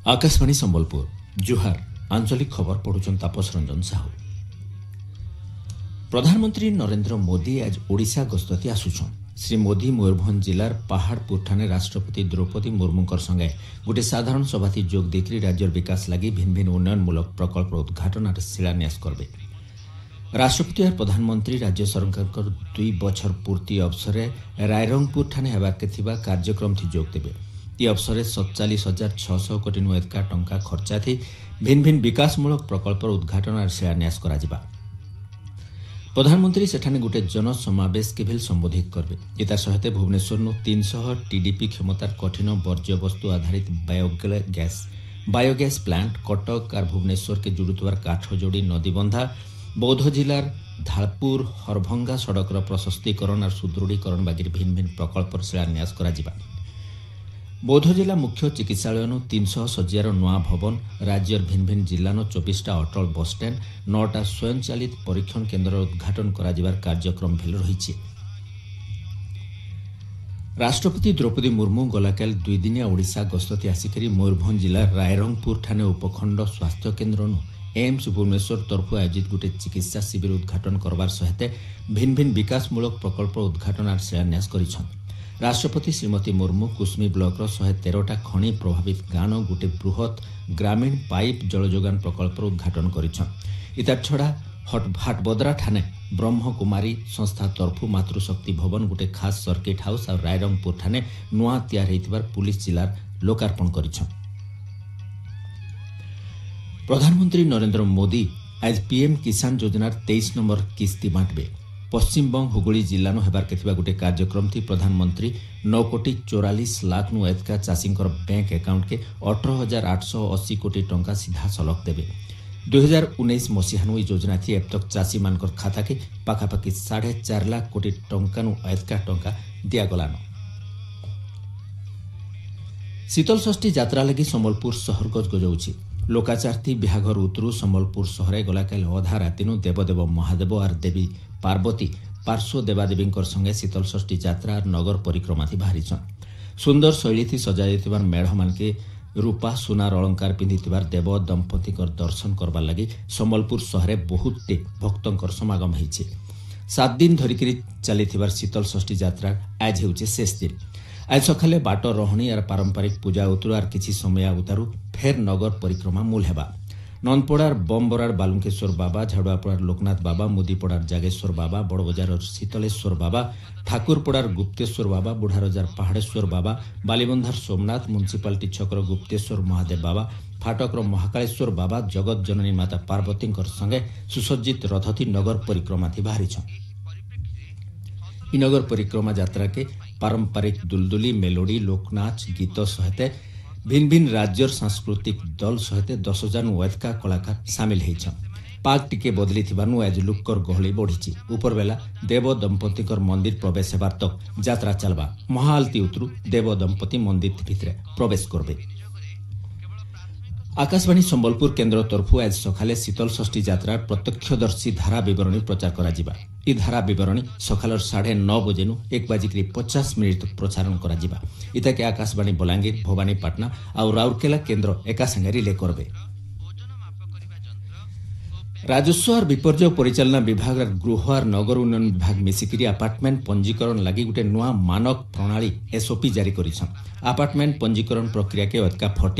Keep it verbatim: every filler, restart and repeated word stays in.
आकाशवाणी संबलपुर जुहार आंचलिक खबर पढ़ुचन तापस रंजन साहू। प्रधानमंत्री नरेंद्र मोदी आज ओडिशा गस्तती आसुछन। श्री मोदी मयूरभंज जिलार पहाड़पुर ठाणे राष्ट्रपति द्रौपदी मुर्मूंकर संगे गोटे साधारण सभाती जोग देकरी राज्यर विकास लगी भिन्न भिन्न उन्नयनमूलक प्रकल्प उद्घाटन और शिलान्यास करबे। राष्ट्रपति और प्रधानमंत्री राज्य सरकार दुई बछर पूर्ति अवसर रायरंगपुर ठाणे हेबाके थिबा कार्यक्रम थी जोग देबे। ई अवसर सतचालीस हजार छःश कोटी एतका टंका खर्चा थी भिन्न भिन्न विकासमूलक प्रकल्प उद्घाटन और शिलान्यास करा जिबा। प्रधानमंत्री सेठाने गोटे जनसमावेश के भी संबोधित करबे। इतार सहित भुवनेश्वर नु तीन सौ टीडीपी क्षमतार कठिन वर्ज्य वस्तु आधारित बायोगैस बायोगैस प्लांट कटक और भुवनेश्वर के जुड़ुतवार काठजोड़ी नदीबंधा बौद्ध जिलार धालपुर हरभंगा सड़कर प्रशस्तीकरण और सुदृढ़ीकरण बागी भिन्न भिन्न प्रकल्प शिलान्यास करा जिबा। बौद्ध जिला मुख्य चिकित्सालय तीन सौ शज्जार नुआ भवन राज्यर भिन्न भिन्न जिलानो चौबीसटा अटल बस स्टैंड नौटा स्वयंचालित परीक्षण केन्द्र उद्घाटन कराଯିबार कार्यक्रम भेल रही। राष्ट्रपति द्रौपदी मुर्मू गलाकाल दुईदिनिया ओडिशा गस्तती आसिकरी मयूरभंज जिला रायरंगपुर ठाणे उपखंड स्वास्थ्य केन्द्र एम्स भुवनेश्वर तरफ आयोजित गोटे चिकित्सा शिविर उद्घाटन करबार सहित भिन्न भिन्न विकासमूलक प्रकल्प उद्घाटन और शिलान्यास करिछन। राष्ट्रपति श्रीमती मुर्मू कुसमी ब्लॉकर शहे तेरहटा खनि प्रभावित गाँव गोटे बृहत ग्रामीण पाइप जलजोगान प्रकल्प उद्घाटन करिछन। इतार छड़ा हाटबदरा ठाणे ब्रह्मकुमारी संस्था तरफु मातृशक्ति भवन गोटे खास सर्किट हाउस और रायरंगपुर ठाणे नुआ तैयार होइतिबार पुलिस जिलार लोकार्पण करिछन। प्रधानमंत्री नरेंद्र मोदी आज पीएम किसान योजनार तेईस नंबर किस्ती बांटबे। पश्चिमबंग हुगुली जिल्लानो हेबारके थिबा गोटे कार्यक्रम थी प्रधानमंत्री नौ कोटी चौरालीस लाख नु एतका चाषींकर बैंक अकाउंट के अठारह हजार आठ सौ अस्सी कोटी टंका सीधा सलख देबे। दुई हजार उन्नीस मसीहानु योजना थी अब तक चाषी मानकर खाता के पाखापाखि साढ़े चार लाख कोटी टंका नु एतका टंका दियागलानो। शीतल षष्ठी यात्रा लगी संबलपुर शहर गजगजाउछि। लोकाचार्थी बिहाघर उतरु संबलपुर शहरे गलाकाल अधा रातिनु देवदेव महादेव और देवी पार्वती पार्श्व देवादेवी संगे शीतल षष्ठी यात्रा और नगर परिक्रमा थी बाहरीछन। सुंदर शैली थी सजाइथिबार मेढ़ मानके रूपा सुनार अलंकार पिंधिथिबार देव दंपति दर्शन करबार लगी संबलपुर शहरे बहुत भक्तंकर समागम होइछे। सात दिन धरिकी चलीथिबार शीतल षष्ठी यात्रा आज हेउछे शेष दिन। आज सकाले बाट रहणी और पारंपरिक पूजा उतरु और किछि समय उतारू फेर नगर परिक्रमा मूल हेबा। नंदपड़ार बमबरार बालुंकेश्वर बाबा झाड़ुआपड़ार लोकनाथ बाबा मुदीपड़ार जागेश्वर बाबा बड़बजार शीतलेश्वर बाबा ठाकुरपड़ार गुप्तेश्वर बाबा बुढ़ारजार पहाड़ेश्वर बाबा बालीबंधार सोमनाथ म्युनिसिपालिटी छकर गुप्तेश्वर महादेव बाबा फाटकर महाकालेश्वर बाबा जगत जननी माता पार्वती संगे सुसज्जित रथती नगर परिक्रमा थी बाहरी। इ नगर परिक्रमा यात्रा के पारंपरिक दुलदुली मेलोडी लोकनाच गीत सहित भिन्न भिन्न राज्यर सांस्कृतिक दल सहित दस हजार एतका कलाकार सामिल होइछन। पाग टिके बदली थिबानु आज लुक्कर गहली बढ़ी। उपरबेला देव दंपति मंदिर प्रवेश हेबार तक यात्रा चलबा। महाआलती उतरु देव दंपति मंदिर भितरे प्रवेश करबे। आकाशवाणी संबलपुर केन्द्र तरफु आज सकाले शीतल षष्ठी यात्रा प्रत्यक्षदर्शी धारा विवरणी प्रचार कराजिबा। इ धारा विवरणी सकाल साढ़े नौ बजे नु एक बाजिक पचास मिनिट तक प्रसारण कराजिबा। इताके आकाशवाणी बलांगीर भवानीपाटना और राउरकेला केन्द्र एका संगे रिले करबे। राजस्व और विपर्यय परिचालना विभाग गृह और नगर उन्नयन विभाग मिसिकरी अपार्टमेंट पंजीकरण लगी गोटे नुआ मानक प्रणाली एसओपी जारी करिछन। अपार्टमेंट पंजीकरण प्रक्रिया के अतका फटी